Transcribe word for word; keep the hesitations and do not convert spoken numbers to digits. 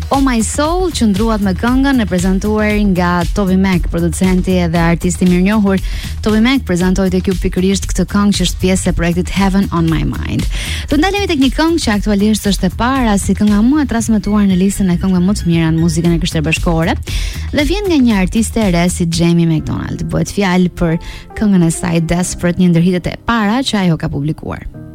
Oh My Soul qëndruat me këngën e prezantuar nga Toby Mac, producenti dhe artisti mirënjohur. Toby Mac prezantoi tek ju pikërisht këtë këngë që është pjesë e projektit Heaven on My Mind. Do ndalemi tek një këngë që aktualisht është e para si kënga më e transmetuar në listën e këngëve më të mira në muzikën e Krishterë Bashkore dhe vjen nga një artiste e re si Jamie McDonald. Bëhet fjalë për këngën e saj Desperate, një ndër hitet e para që ajo ka publikuar.